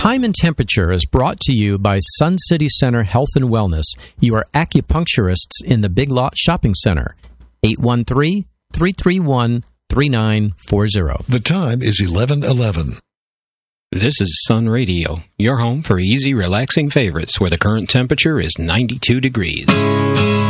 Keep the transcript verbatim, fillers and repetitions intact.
Time and Temperature is brought to you by Sun City Center Health and Wellness, your acupuncturists in the Big Lot Shopping Center. eight one three, three three one, three nine four zero. The time is eleven eleven. This is Sun Radio, your home for easy, relaxing favorites where the current temperature is ninety-two degrees.